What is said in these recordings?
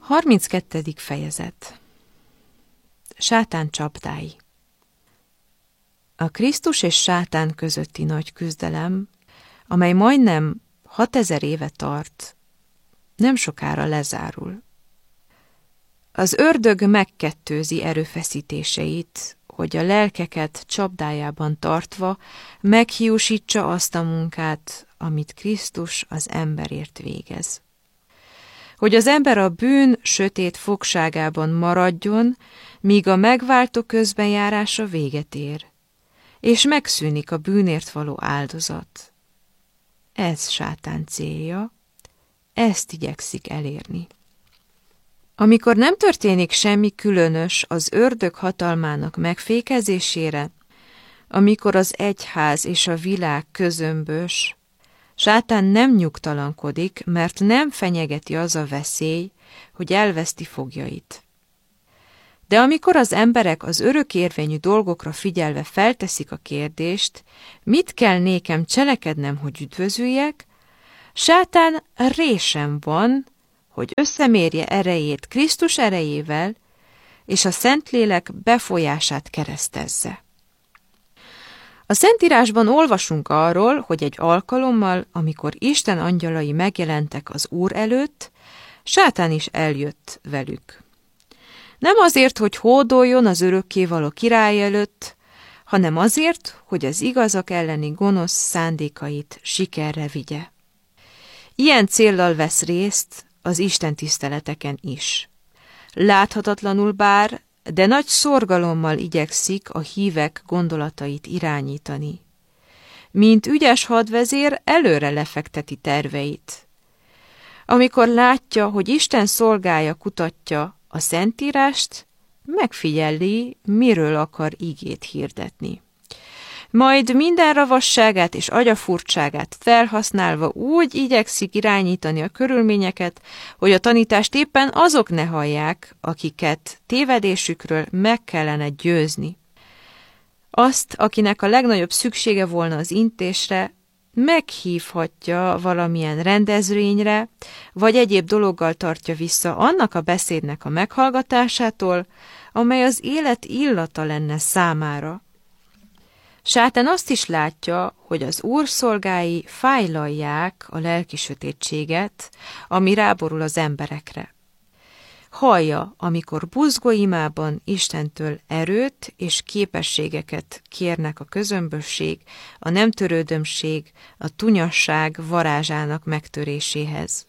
32. fejezet. Sátán csapdái. A Krisztus és Sátán közötti nagy küzdelem, amely majdnem 6000 éve tart, nem sokára lezárul. Az ördög megkettőzi erőfeszítéseit, hogy a lelkeket csapdájában tartva meghiúsítsa azt a munkát, amit Krisztus az emberért végez. Hogy az ember a bűn sötét fogságában maradjon, míg a megváltó közbenjárása véget ér, és megszűnik a bűnért való áldozat. Ez Sátán célja, ezt igyekszik elérni. Amikor nem történik semmi különös az ördög hatalmának megfékezésére, amikor az egyház és a világ közömbös, Sátán nem nyugtalankodik, mert nem fenyegeti az a veszély, hogy elveszti foglyait. De amikor az emberek az örökérvényű dolgokra figyelve felteszik a kérdést, mit kell nékem cselekednem, hogy üdvözüljek, Sátán résen van, hogy összemérje erejét Krisztus erejével, és a Szentlélek befolyását keresztezze. A Szentírásban olvasunk arról, hogy egy alkalommal, amikor Isten angyalai megjelentek az Úr előtt, Sátán is eljött velük. Nem azért, hogy hódoljon az örökkévaló király előtt, hanem azért, hogy az igazak elleni gonosz szándékait sikerre vigye. Ilyen céllal vesz részt az Isten tiszteleteken is. Láthatatlanul bár, de nagy szorgalommal igyekszik a hívek gondolatait irányítani. Mint ügyes hadvezér előre lefekteti terveit. Amikor látja, hogy Isten szolgája kutatja a Szentírást, megfigyeli, miről akar igét hirdetni. Majd minden ravasságát és agyafurtságát felhasználva úgy igyekszik irányítani a körülményeket, hogy a tanítást éppen azok ne hallják, akiket tévedésükről meg kellene győzni. Azt, akinek a legnagyobb szüksége volna az intésre, meghívhatja valamilyen rendezvényre, vagy egyéb dologgal tartja vissza annak a beszédnek a meghallgatásától, amely az élet illata lenne számára. Sátán azt is látja, hogy az Úr szolgái fájlalják a lelki sötétséget, ami ráborul az emberekre. Hallja, amikor buzgó imában Istentől erőt és képességeket kérnek a közömbösség, a nemtörődömség, a tunyasság varázsának megtöréséhez.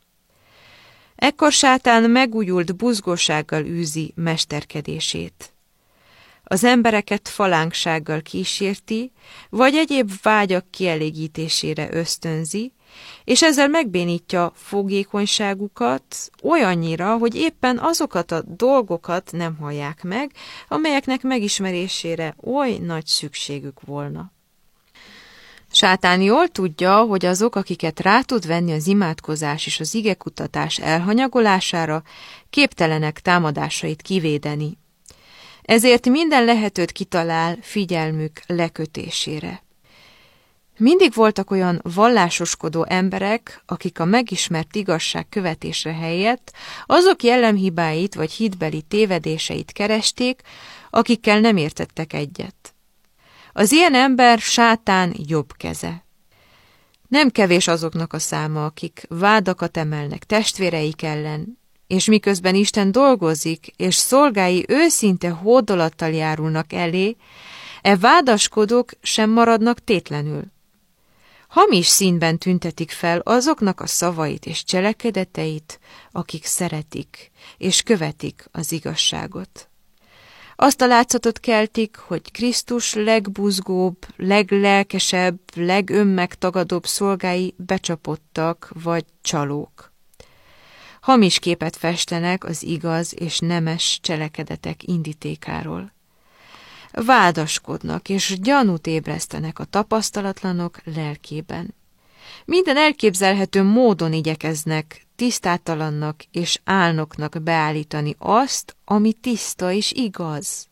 Ekkor Sátán megújult buzgósággal űzi mesterkedését. Az embereket falánksággal kísérti, vagy egyéb vágyak kielégítésére ösztönzi, és ezzel megbénítja fogékonyságukat olyannyira, hogy éppen azokat a dolgokat nem hallják meg, amelyeknek megismerésére oly nagy szükségük volna. Sátán jól tudja, hogy azok, akiket rá tud venni az imádkozás és az igekutatás elhanyagolására, képtelenek támadásait kivédeni. Ezért minden lehetőt kitalál figyelmük lekötésére. Mindig voltak olyan vallásoskodó emberek, akik a megismert igazság követése helyett azok jellemhibáit vagy hitbeli tévedéseit keresték, akikkel nem értettek egyet. Az ilyen ember Sátán jobb keze. Nem kevés azoknak a száma, akik vádakat emelnek testvéreik ellen, és miközben Isten dolgozik, és szolgái őszinte hódolattal járulnak elé, e vádaskodók sem maradnak tétlenül. Hamis színben tüntetik fel azoknak a szavait és cselekedeteit, akik szeretik és követik az igazságot. Azt a látszatot keltik, hogy Krisztus legbuzgóbb, leglelkesebb, legönmegtagadóbb szolgái becsapottak vagy csalók. Hamis képet festenek az igaz és nemes cselekedetek indítékáról. Vádaskodnak és gyanút ébresztenek a tapasztalatlanok lelkében. Minden elképzelhető módon igyekeznek tisztátalannak és álnoknak beállítani azt, ami tiszta és igaz.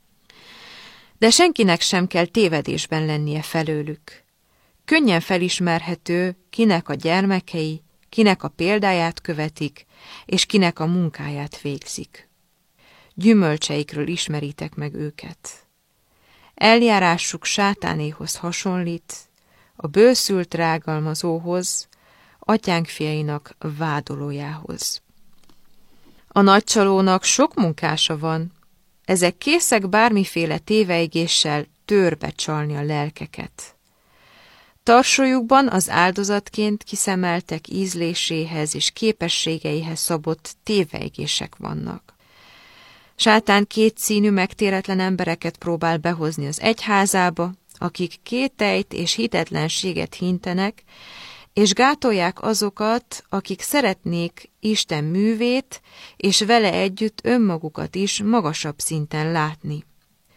De senkinek sem kell tévedésben lennie felőlük. Könnyen felismerhető, kinek a gyermekei, kinek a példáját követik, és kinek a munkáját végzik. Gyümölcseikről ismeritek meg őket. Eljárásuk sátánéhoz hasonlít, a bőszült rágalmazóhoz, atyánk fiainak vádolójához. A nagycsalónak sok munkása van, ezek készek bármiféle téveigéssel törbe csalni a lelkeket. Tarsolyukban az áldozatként kiszemeltek ízléséhez és képességeihez szabott téveigések vannak. Sátán kétszínű, megtéretlen embereket próbál behozni az egyházába, akik kételyt és hitetlenséget hintenek, és gátolják azokat, akik szeretnék Isten művét, és vele együtt önmagukat is magasabb szinten látni.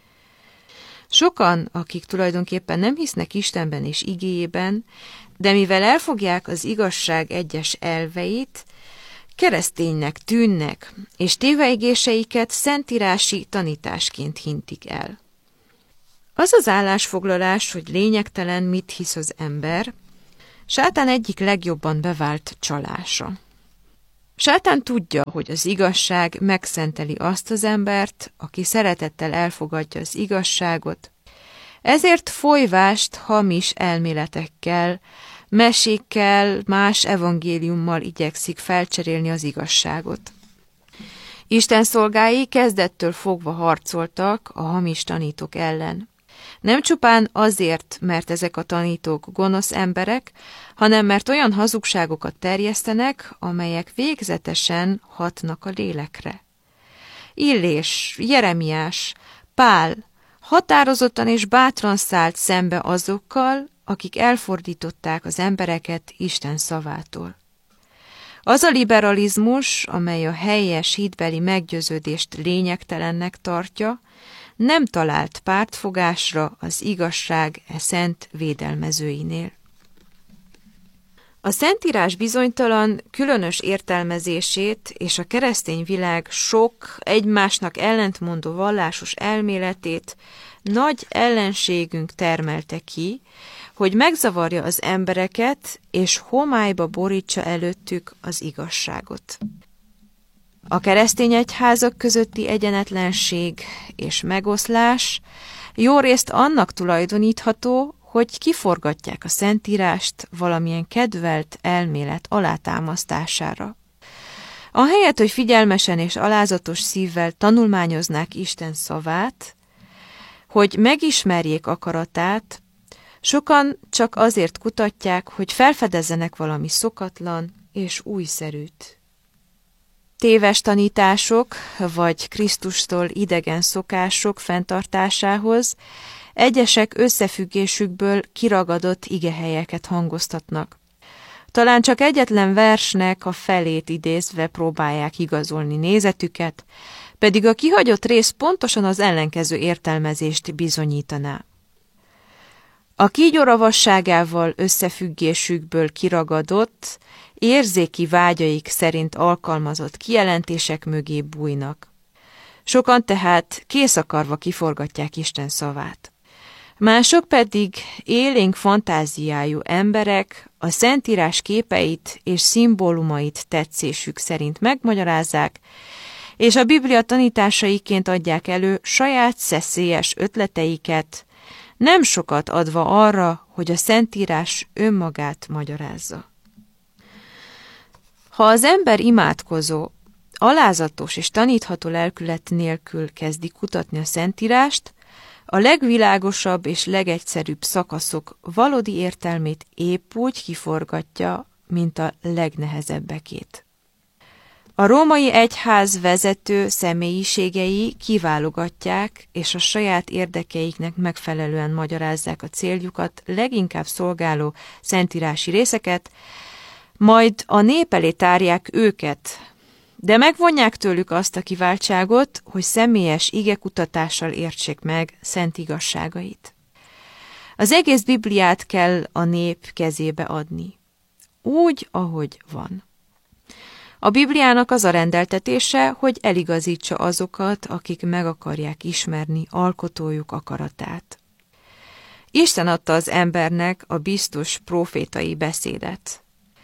Sokan, akik tulajdonképpen nem hisznek Istenben és igéjében, de mivel elfogják az igazság egyes elveit, kereszténynek tűnnek, és téveigéseiket szentírási tanításként hintik el. Az az állásfoglalás, hogy lényegtelen, mit hisz az ember, Sátán egyik legjobban bevált csalása. Sátán tudja, hogy az igazság megszenteli azt az embert, aki szeretettel elfogadja az igazságot, ezért folyvást hamis elméletekkel, mesékkel, más evangéliummal igyekszik felcserélni az igazságot. Isten szolgái kezdettől fogva harcoltak a hamis tanítók ellen. Nem csupán azért, mert ezek a tanítók gonosz emberek, hanem mert olyan hazugságokat terjesztenek, amelyek végzetesen hatnak a lélekre. Illés, Jeremiás, Pál határozottan és bátran szállt szembe azokkal, akik elfordították az embereket Isten szavától. Az a liberalizmus, amely a helyes hitbeli meggyőződést lényegtelennek tartja, nem talált pártfogásra az igazság szent védelmezőinél. A Szentírás bizonytalan, különös értelmezését és a keresztény világ sok, egymásnak ellentmondó vallásos elméletét nagy ellenségünk termelte ki, hogy megzavarja az embereket, és homályba borítsa előttük az igazságot. A keresztény egyházak közötti egyenetlenség és megoszlás jórészt annak tulajdonítható, hogy kiforgatják a Szentírást valamilyen kedvelt elmélet alátámasztására. Ahelyett, hogy figyelmesen és alázatos szívvel tanulmányoznák Isten szavát, hogy megismerjék akaratát, sokan csak azért kutatják, hogy felfedezzenek valami szokatlan és újszerűt. Téves tanítások vagy Krisztustól idegen szokások fenntartásához egyesek összefüggésükből kiragadott igehelyeket hangoztatnak. Talán csak egyetlen versnek a felét idézve próbálják igazolni nézetüket, pedig a kihagyott rész pontosan az ellenkező értelmezést bizonyítaná. A kígyó ravasságával összefüggésükből kiragadott, érzéki vágyaik szerint alkalmazott kijelentések mögé bújnak. Sokan tehát kész akarva kiforgatják Isten szavát. Mások pedig élénk fantáziájú emberek a Szentírás képeit és szimbólumait tetszésük szerint megmagyarázzák, és a Biblia tanításaiként adják elő saját szeszélyes ötleteiket, nem sokat adva arra, hogy a Szentírás önmagát magyarázza. Ha az ember imádkozó, alázatos és tanítható lelkület nélkül kezdi kutatni a Szentírást, a legvilágosabb és legegyszerűbb szakaszok valódi értelmét épp úgy kiforgatja, mint a legnehezebbekét. A római egyház vezető személyiségei kiválogatják, és a saját érdekeiknek megfelelően magyarázzák a céljukat leginkább szolgáló szentírási részeket, majd a nép elé tárják őket, de megvonják tőlük azt a kiváltságot, hogy személyes igekutatással értsék meg szent igazságait. Az egész Bibliát kell a nép kezébe adni, úgy, ahogy van. A Bibliának az a rendeltetése, hogy eligazítsa azokat, akik meg akarják ismerni alkotójuk akaratát. Isten adta az embernek a biztos prófétai beszédet.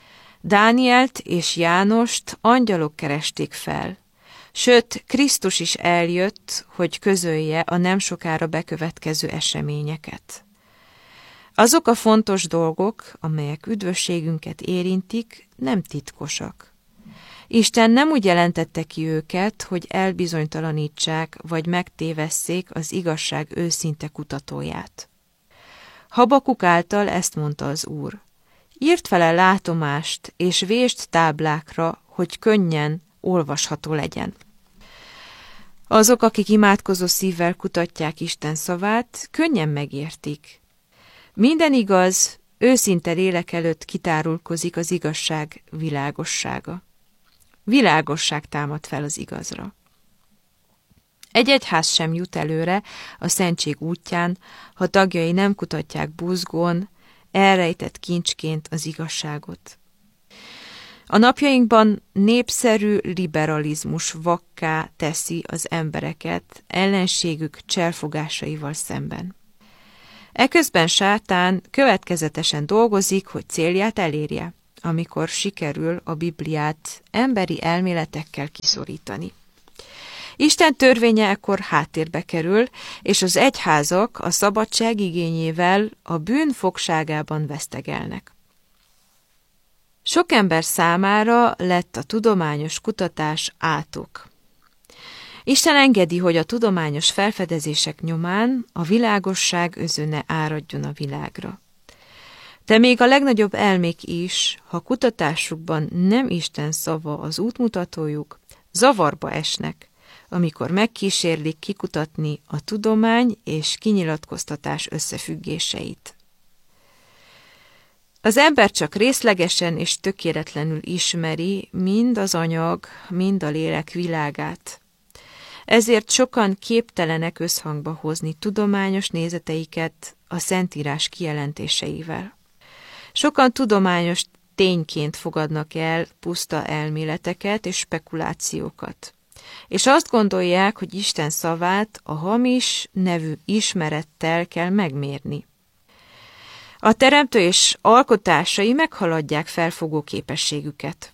Dánielt és Jánost angyalok keresték fel, sőt, Krisztus is eljött, hogy közölje a nem sokára bekövetkező eseményeket. Azok a fontos dolgok, amelyek üdvösségünket érintik, nem titkosak. Isten nem úgy jelentette ki őket, hogy elbizonytalanítsák vagy megtévesszék az igazság őszinte kutatóját. Habakuk által ezt mondta az Úr: írd fel látomást, és vésd táblákra, hogy könnyen olvasható legyen. Azok, akik imádkozó szívvel kutatják Isten szavát, könnyen megértik. Minden igaz, őszinte lélek előtt kitárulkozik az igazság világossága. Világosság támad fel az igazra. Egy egyház sem jut előre a szentség útján, ha tagjai nem kutatják buzgón, elrejtett kincsként az igazságot. A napjainkban népszerű liberalizmus vakká teszi az embereket ellenségük cselfogásaival szemben. Eközben sátán következetesen dolgozik, hogy célját elérje, amikor sikerül a Bibliát emberi elméletekkel kiszorítani. Isten törvénye ekkor háttérbe kerül, és az egyházak a szabadság igényével a bűn fogságában vesztegelnek. Sok ember számára lett a tudományos kutatás átok. Isten engedi, hogy a tudományos felfedezések nyomán a világosság özöne áradjon a világra. De még a legnagyobb elmék is, ha kutatásukban nem Isten szava az útmutatójuk, zavarba esnek, amikor megkísérlik kikutatni a tudomány és kinyilatkoztatás összefüggéseit. Az ember csak részlegesen és tökéletlenül ismeri mind az anyag, mind a lélek világát. Ezért sokan képtelenek összhangba hozni tudományos nézeteiket a Szentírás kijelentéseivel. Sokan tudományos tényként fogadnak el puszta elméleteket és spekulációkat, és azt gondolják, hogy Isten szavát a hamis nevű ismerettel kell megmérni. A teremtő és alkotásai meghaladják felfogó képességüket.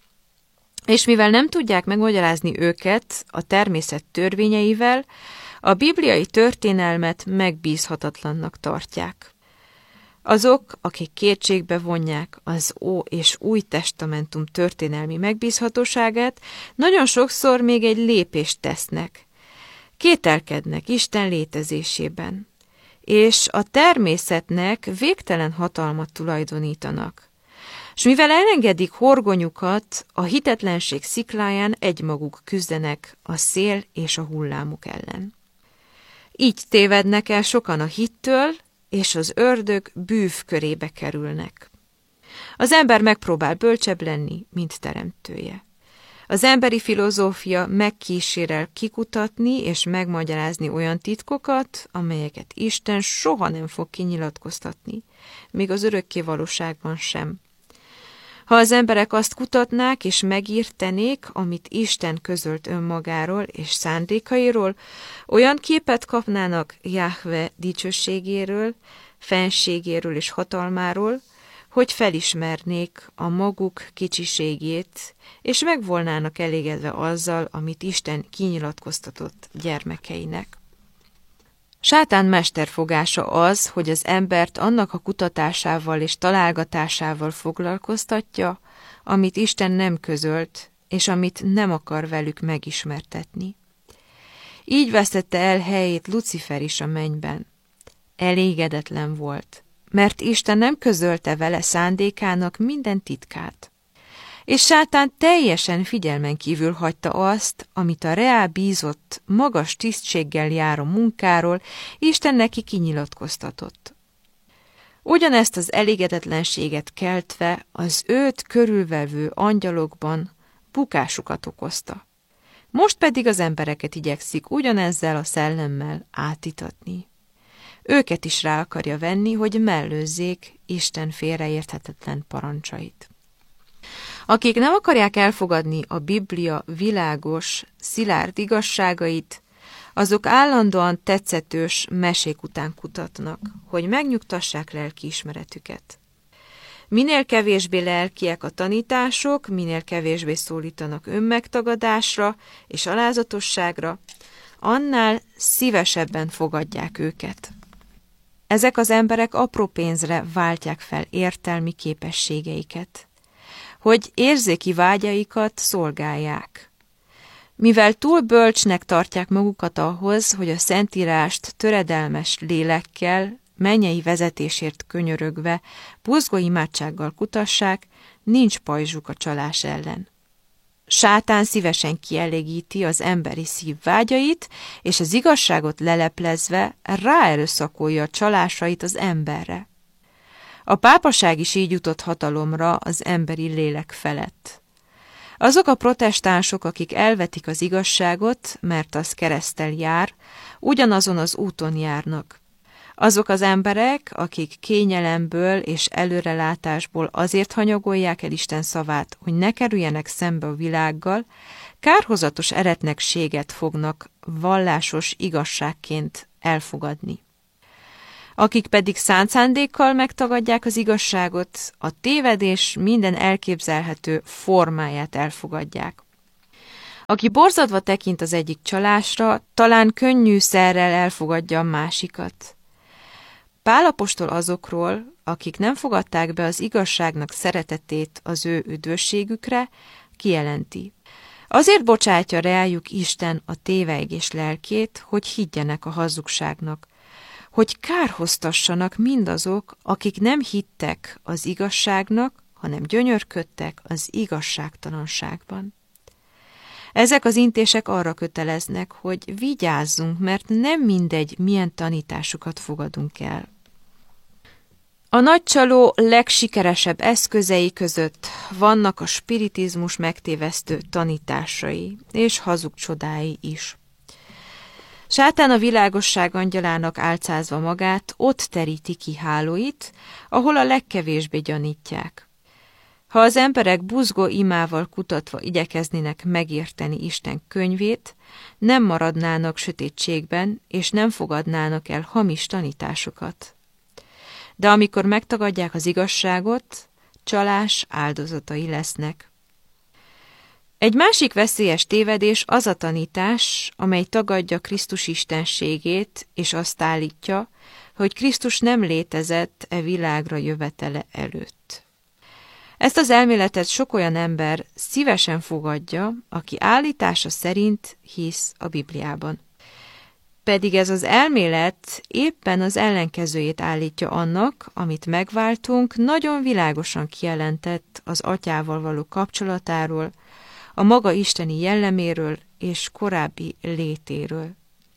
És mivel nem tudják megmagyarázni őket a természet törvényeivel, a bibliai történelmet megbízhatatlannak tartják. Azok, akik kétségbe vonják az Ó és Új Testamentum történelmi megbízhatóságát, nagyon sokszor még egy lépést tesznek. Kételkednek Isten létezésében, és a természetnek végtelen hatalmat tulajdonítanak. S mivel elengedik horgonyukat, a hitetlenség szikláján egymaguk küzdenek a szél és a hullámok ellen. Így tévednek el sokan a hittől, és az ördög bűv körébe kerülnek. Az ember megpróbál bölcsebb lenni, mint teremtője. Az emberi filozófia megkísérel kikutatni és megmagyarázni olyan titkokat, amelyeket Isten soha nem fog kinyilatkoztatni, még az örökké valóságban sem. Ha az emberek azt kutatnák és megírtenék, amit Isten közölt önmagáról és szándékairól, olyan képet kapnának Jahve dicsőségéről, fenségéről és hatalmáról, hogy felismernék a maguk kicsiségét, és meg volnának elégedve azzal, amit Isten kinyilatkoztatott gyermekeinek. Sátán mesterfogása az, hogy az embert annak a kutatásával és találgatásával foglalkoztatja, amit Isten nem közölt, és amit nem akar velük megismertetni. Így vesztette el helyét Lucifer is a mennyben. Elégedetlen volt, mert Isten nem közölte vele szándékának minden titkát. És sátán teljesen figyelmen kívül hagyta azt, amit a reá bízott, magas tisztséggel járó munkáról Isten neki kinyilatkoztatott. Ugyanezt az elégedetlenséget keltve az őt körülvevő angyalokban bukásukat okozta. Most pedig az embereket igyekszik ugyanezzel a szellemmel átítatni. Őket is rá akarja venni, hogy mellőzzék Isten félreérthetetlen parancsait. Akik nem akarják elfogadni a Biblia világos, szilárd igazságait, azok állandóan tetszetős mesék után kutatnak, hogy megnyugtassák lelkiismeretüket. Minél kevésbé lelkiek a tanítások, minél kevésbé szólítanak önmegtagadásra és alázatosságra, annál szívesebben fogadják őket. Ezek az emberek apró pénzre váltják fel értelmi képességeiket, hogy érzéki vágyaikat szolgálják. Mivel túl bölcsnek tartják magukat ahhoz, hogy a Szentírást töredelmes lélekkel, mennyei vezetésért könyörögve, buzgó imádsággal kutassák, nincs pajzsuk a csalás ellen. Sátán szívesen kielégíti az emberi szív vágyait, és az igazságot leleplezve ráerőszakolja a csalásait az emberre. A pápaság is így jutott hatalomra az emberi lélek felett. Azok a protestánsok, akik elvetik az igazságot, mert az kereszttel jár, ugyanazon az úton járnak. Azok az emberek, akik kényelemből és előrelátásból azért hanyagolják el Isten szavát, hogy ne kerüljenek szembe a világgal, kárhozatos eretnekséget fognak vallásos igazságként elfogadni. Akik pedig szánt szándékkal megtagadják az igazságot, a tévedés minden elképzelhető formáját elfogadják. Aki borzadva tekint az egyik csalásra, talán könnyűszerrel elfogadja a másikat. Pál apostol azokról, akik nem fogadták be az igazságnak szeretetét az ő üdvösségükre, kijelenti. Azért bocsátja reájuk Isten a tévejgés lelkét, hogy higgyenek a hazugságnak, hogy kárhoztassanak mindazok, akik nem hittek az igazságnak, hanem gyönyörködtek az igazságtalanságban. Ezek az intések arra köteleznek, hogy vigyázzunk, mert nem mindegy, milyen tanításokat fogadunk el. A nagycsaló legsikeresebb eszközei között vannak a spiritizmus megtévesztő tanításai és hazug csodái is. Sátán a világosság angyalának álcázva magát ott teríti ki hálóit, ahol a legkevésbé gyanítják. Ha az emberek buzgó imával kutatva igyekeznének megérteni Isten könyvét, nem maradnának sötétségben, és nem fogadnának el hamis tanításokat. De amikor megtagadják az igazságot, csalás áldozatai lesznek. Egy másik veszélyes tévedés az a tanítás, amely tagadja Krisztus istenségét, és azt állítja, hogy Krisztus nem létezett e világra jövetele előtt. Ezt az elméletet sok olyan ember szívesen fogadja, aki állítása szerint hisz a Bibliában. Pedig ez az elmélet éppen az ellenkezőjét állítja annak, amit megváltunk, nagyon világosan kijelentett az atyával való kapcsolatáról, a maga isteni jelleméről és korábbi létéről.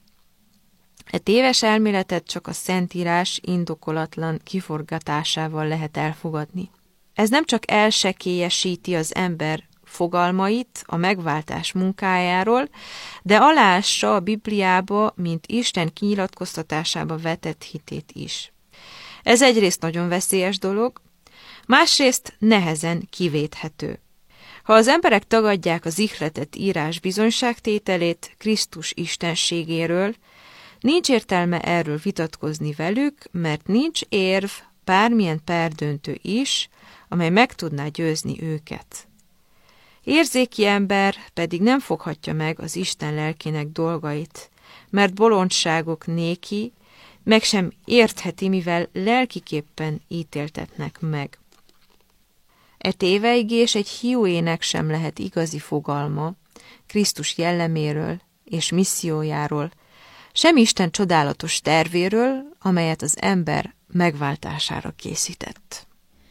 E téves elméletet csak a Szentírás indokolatlan kiforgatásával lehet elfogadni. Ez nem csak elsekélyesíti az ember fogalmait a megváltás munkájáról, de aláássa a Bibliába, mint Isten kinyilatkoztatásába vetett hitét is. Ez egyrészt nagyon veszélyes dolog, másrészt nehezen kivéthető. Ha az emberek tagadják az ihletett írás bizonyságtételét Krisztus istenségéről, nincs értelme erről vitatkozni velük, mert nincs érv, bármilyen perdöntő is, amely meg tudná győzni őket. Érzéki ember pedig nem foghatja meg az Isten lelkének dolgait, mert bolondságok néki, meg sem értheti, mivel lelkiképpen ítéltetnek meg. E téveigés egy hiúének sem lehet igazi fogalma Krisztus jelleméről és missziójáról, sem Isten csodálatos tervéről, amelyet az ember megváltására készített.